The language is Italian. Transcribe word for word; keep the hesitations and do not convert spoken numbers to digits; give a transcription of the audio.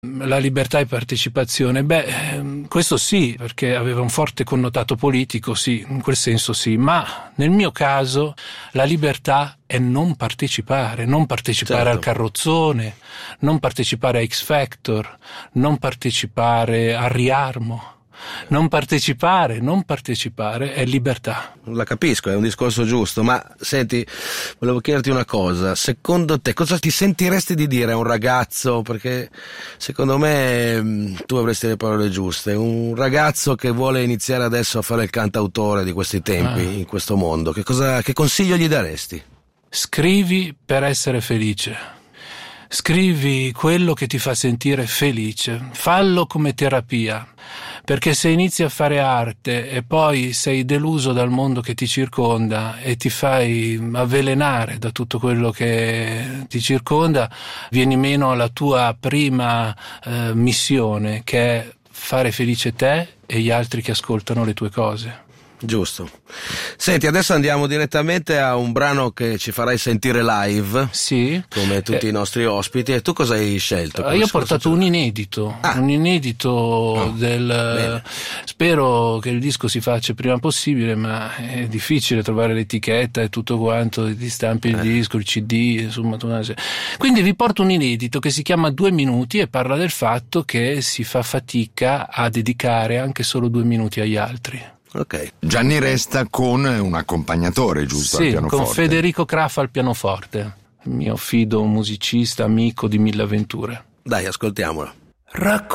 La libertà e partecipazione, beh, questo sì, perché aveva un forte connotato politico, sì, in quel senso sì, ma nel mio caso la libertà è non partecipare, non partecipare Certo. al carrozzone, non partecipare a X Factor, non partecipare a Riarmo. Non partecipare, non partecipare è libertà. La capisco, è un discorso giusto, ma senti, volevo chiederti una cosa. Secondo te cosa ti sentiresti di dire a un ragazzo, perché secondo me tu avresti le parole giuste, un ragazzo che vuole iniziare adesso a fare il cantautore di questi tempi, Ah. in questo mondo, che cosa, che consiglio gli daresti? Scrivi per essere felice. Scrivi quello che ti fa sentire felice, fallo come terapia, perché se inizi a fare arte e poi sei deluso dal mondo che ti circonda e ti fai avvelenare da tutto quello che ti circonda, vieni meno alla tua prima eh, missione, che è fare felice te e gli altri che ascoltano le tue cose. Giusto. Senti, adesso andiamo direttamente a un brano che ci farai sentire live, Sì. come tutti Eh, i nostri ospiti. E tu cosa hai scelto? Io ho portato un inedito, Ah. un inedito Oh, del... bene. Spero che il disco si faccia il prima possibile, ma è difficile trovare l'etichetta e tutto quanto, ti stampi il Eh. disco, il C D, insomma. Quindi vi porto un inedito che si chiama Due minuti e parla del fatto che si fa fatica a dedicare anche solo due minuti agli altri. Ok. Gianni Resta con un accompagnatore, giusto? al Sì, pianoforte. con Federico Craffa al pianoforte, il mio fido musicista, amico di mille avventure. Dai, ascoltiamolo. Racconta